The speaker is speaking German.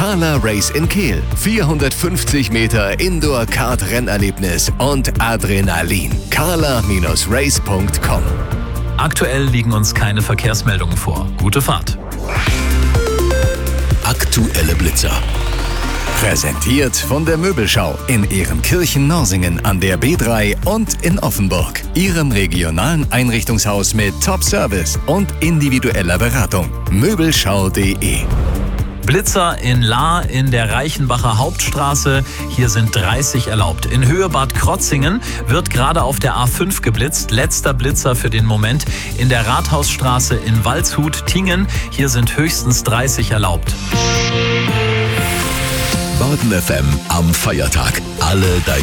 Carla Race in Kehl. 450 Meter Indoor-Kart-Rennerlebnis und Adrenalin. carla-race.com. Aktuell liegen uns keine Verkehrsmeldungen vor. Gute Fahrt. Aktuelle Blitzer. Präsentiert von der Möbelschau in Ehrenkirchen-Norsingen an der B3 und in Offenburg. Ihrem regionalen Einrichtungshaus mit Top-Service und individueller Beratung. Möbelschau.de. Blitzer in Lahr in der Reichenbacher Hauptstraße. Hier sind 30 erlaubt. In Höhe Bad Krotzingen wird gerade auf der A5 geblitzt. Letzter Blitzer für den Moment. In der Rathausstraße in Waldshut-Tingen. Hier sind höchstens 30 erlaubt. Baden FM am Feiertag. Alle deine